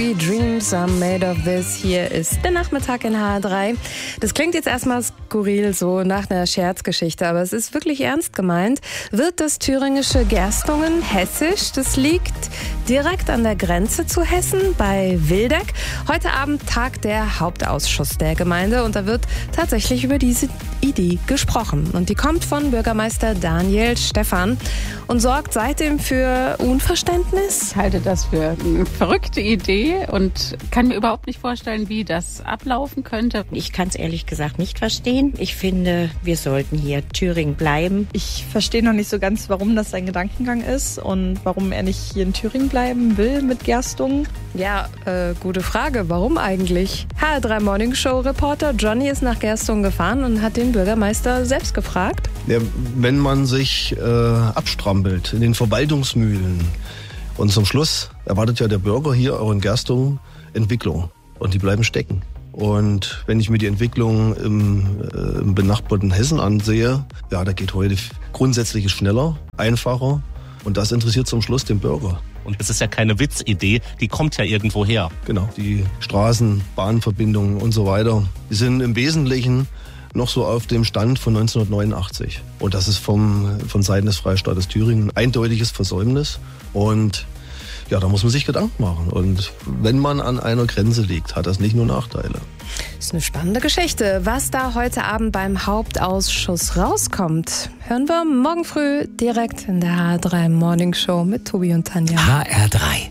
Dreams are made of this. Hier ist der Nachmittag in HR3. Das klingt jetzt erstmal skurril, so nach einer Scherzgeschichte, aber es ist wirklich ernst gemeint. Wird das thüringische Gerstungen hessisch? Das liegt direkt an der Grenze zu Hessen bei Wildeck. Heute Abend tagt der Hauptausschuss der Gemeinde und da wird tatsächlich über diese Idee gesprochen. Und die kommt von Bürgermeister Daniel Stephan und sorgt seitdem für Unverständnis. Ich halte das für eine verrückte Idee und kann mir überhaupt nicht vorstellen, wie das ablaufen könnte. Ich kann es ehrlich gesagt nicht verstehen. Ich finde, wir sollten hier Thüringen bleiben. Ich verstehe noch nicht so ganz, warum das sein Gedankengang ist und warum er nicht hier in Thüringen bleiben will mit Gerstungen. Ja, gute Frage. Warum eigentlich? HR3 Morning Show Reporter Johnny ist nach Gerstungen gefahren und hat den Bürgermeister selbst gefragt. Ja, wenn man sich abstrampelt in den Verwaltungsmühlen und zum Schluss erwartet ja der Bürger hier auch in Gerstungen Entwicklung und die bleiben stecken. Und wenn ich mir die Entwicklung im benachbarten Hessen ansehe, ja, da geht heute grundsätzlich schneller, einfacher und das interessiert zum Schluss den Bürger. Und es ist ja keine Witzidee, die kommt ja irgendwo her. Genau, die Straßen, Bahnverbindungen und so weiter, die sind im Wesentlichen noch so auf dem Stand von 1989. Und das ist von Seiten des Freistaates Thüringen ein eindeutiges Versäumnis. Und ja, da muss man sich Gedanken machen. Und wenn man an einer Grenze liegt, hat das nicht nur Nachteile. Das ist eine spannende Geschichte. Was da heute Abend beim Hauptausschuss rauskommt, hören wir morgen früh direkt in der HR3 Morning Show mit Tobi und Tanja. HR3